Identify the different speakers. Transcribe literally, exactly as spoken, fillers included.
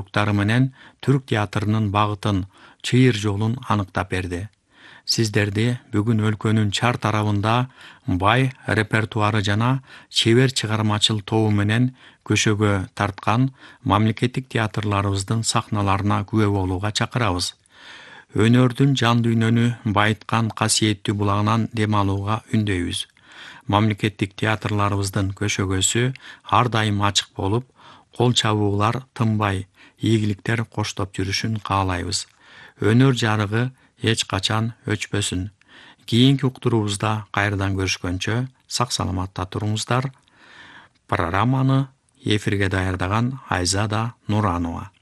Speaker 1: уктуруктары менен түрк театрынын багытын, чыйыр жолун аныктап берди. Сиздерди бүгүн өлкөнүн чар тарабында бай репертуары жана чебер чыгармачыл тобу менен көшөгө тарткан мамлекеттик театрларыбыздын сахналарына күбө болууга чакырабыз. Өнөрдүн жан дүйнөнү байыткан касиеттүү булагынан дем алууга үндөйбүз. Мамлекеттик театрларыбыздын көшөгөсү ар дайым ачык болуп, кол чабуулар тынбай, ийгиликтер коштоп жүрүшүн каалайбыз. Өнөр жарыгы эч качан өчпөсүн. Кийинки уктуруубузда кайрадан көрүшкөнчө сак саламатта туруңуздар. Программаны эфирге даярдаган Айзада Нуранова.